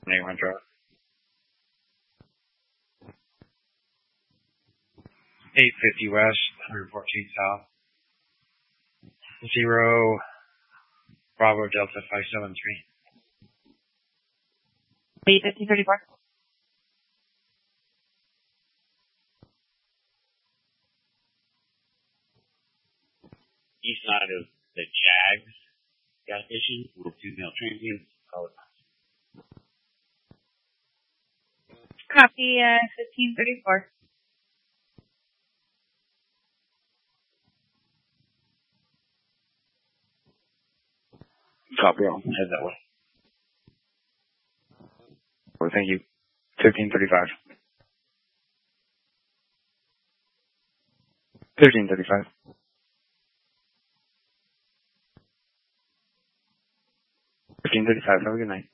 Metro. 850 West, 114 South. 0 Bravo Delta 573. Lead 1534. East side of the Jags gas station with 2 male transients. Call it. Copy 1534. Copy all. Head that way. Well, thank you. 1535. 1535. Have a good night.